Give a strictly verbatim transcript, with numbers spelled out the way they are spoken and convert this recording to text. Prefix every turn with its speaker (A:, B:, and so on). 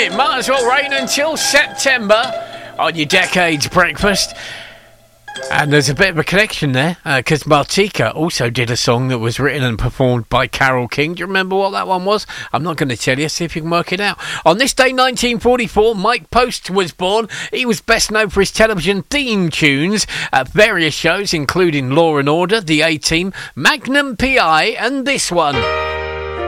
A: it. Might as well rain until September on your Decades Breakfast. And there's a bit of a connection there, because uh, Martika also did a song that was written and performed by Carole King. Do you remember what that one was? I'm not going to tell you, see if you can work it out. On this day, nineteen forty-four, Mike Post was born. He was best known for his television theme tunes at various shows, including Law and Order, The A-Team, Magnum P I, and this one.